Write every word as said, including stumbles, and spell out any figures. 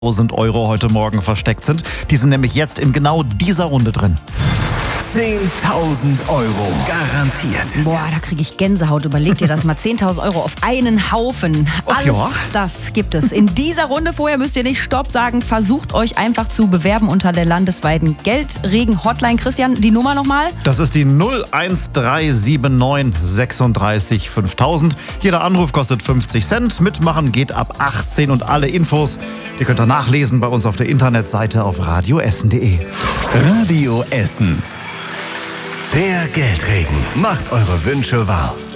tausend Euro heute Morgen versteckt sind. Die sind nämlich jetzt in genau dieser Runde drin. zehntausend Euro garantiert. Boah, da kriege ich Gänsehaut. Überleg dir das mal. zehntausend Euro auf einen Haufen. Ach Alles ja. das gibt es in dieser Runde. Vorher müsst ihr nicht Stopp sagen. Versucht euch einfach zu bewerben unter der landesweiten Geldregen-Hotline. Christian, die Nummer nochmal? Das ist die null eins drei sieben neun sechsunddreißig fünftausend. Jeder Anruf kostet fünfzig Cent. Mitmachen geht ab achtzehn und alle Infos, die könnt ihr nachlesen bei uns auf der Internetseite auf radio essen punkt de. Radio Essen. Der Geldregen macht eure Wünsche wahr.